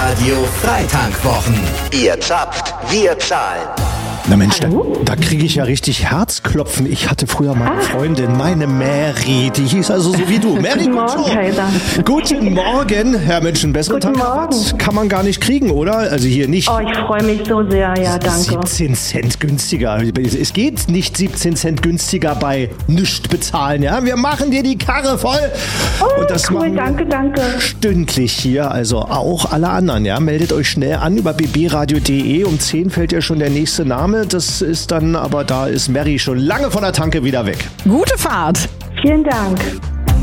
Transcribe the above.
Radio Freitankwwochen. Ihr zapft, wir zahlen. Na Mensch, da kriege ich ja richtig Herzklopfen. Ich hatte früher mal eine Freundin, meine Mary, die hieß also so wie du. Mary, Guten Morgen, Kaiser. Guten Morgen. Herr Mensch, einen besseren Guten Tag Morgen. kann man gar nicht kriegen, oder? Also hier nicht. Oh, ich freue mich so sehr, ja, danke. 17 Cent günstiger. Es geht nicht 17 Cent günstiger bei nichts bezahlen, ja? Wir machen dir die Karre voll. Oh, Und das cool, machen danke. stündlich hier, also auch alle anderen, ja? Meldet euch schnell an über bbradio.de. Um 10 fällt ja schon der nächste Name. Das ist dann, aber da ist Mary schon lange von der Tanke wieder weg. Gute Fahrt! Vielen Dank.